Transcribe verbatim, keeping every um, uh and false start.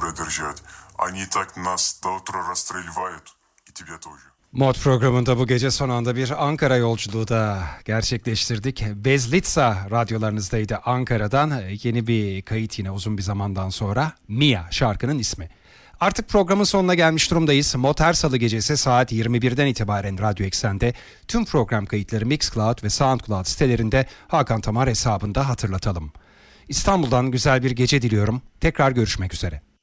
продержать. Они так нас до утра расстреливают. И тебя тоже. Mod programında bu gece son anda bir Ankara yolculuğu da gerçekleştirdik. Bezlitsa radyolarınızdaydı Ankara'dan. Yeni bir kayıt yine uzun bir zamandan sonra. Mia şarkının ismi. Artık programın sonuna gelmiş durumdayız. Mod her salı gecesi saat yirmi birden itibaren Radyo Eksen'de. Tüm program kayıtları Mixcloud ve Soundcloud sitelerinde Hakan Tamar hesabında hatırlatalım. İstanbul'dan güzel bir gece diliyorum. Tekrar görüşmek üzere.